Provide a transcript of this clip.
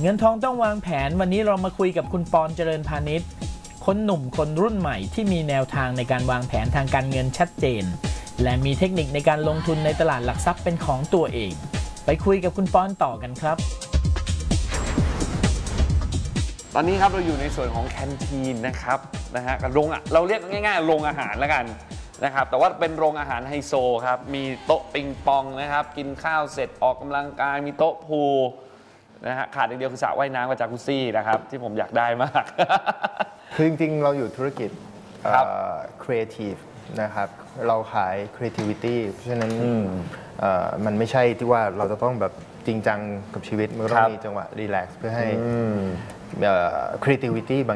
เงินทองต้องวางแผนวันนี้เรามาคุยกับคุณปอนเจริญพาณิชย์คนหนุ่มคนรุ่นใหม่ที่มีแนวทางในการวางแผนทางการเงินชัดเจนและมีเทคนิคในการลงทุนในตลาดหลักทรัพย์เป็นของตัวเองไปคุยกับคุณปอนต่อกันครับตอนนี้ครับเราอยู่ในส่วนของแคนทีนนะครับโรงเราเรียกง่ายๆโรงอาหารแล้วกันนะครับแต่ว่าเป็นโรงอาหารไฮโซครับมีโต๊ะปิงปองนะครับกินข้าวเสร็จออกกำลังกายมีโต๊ะพูลนะฮะขาดอย่างเดียวคือสระว่ายน้ำกับจากุซซี่นะครับที่ผมอยากได้มากคือจริงๆเราอยู่ธุรกิจcreative นะครับเราขาย creativity เพราะฉะนั้นมันไม่ใช่ที่ว่าเราจะต้องแบบจริงจังกับชีวิตมันต้องมีจังหวะ relax เพื่อให้creativity